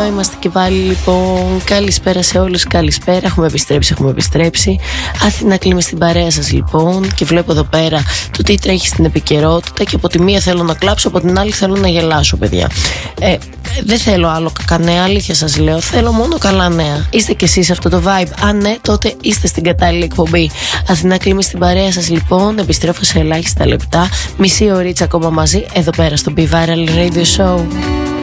Εδώ είμαστε και πάλι λοιπόν. Καλησπέρα σε όλους, καλησπέρα. Έχουμε επιστρέψει. Αθηνά Κλίμα στην παρέα σας λοιπόν. Και βλέπω εδώ πέρα το τι τρέχει στην επικαιρότητα. Και από τη μία θέλω να κλάψω, από την άλλη θέλω να γελάσω, παιδιά. Δεν θέλω άλλο κακανέα, αλήθεια σας λέω. Θέλω μόνο καλά νέα. Είστε κι εσείς αυτό το vibe? Αν ναι, τότε είστε στην κατάλληλη εκπομπή. Αθηνά Κλίμα στην παρέα σας λοιπόν. Επιστρέφω σε ελάχιστα λεπτά. Μισή ωρίτσα ακόμα μαζί, εδώ πέρα στο Be Viral Radio Show.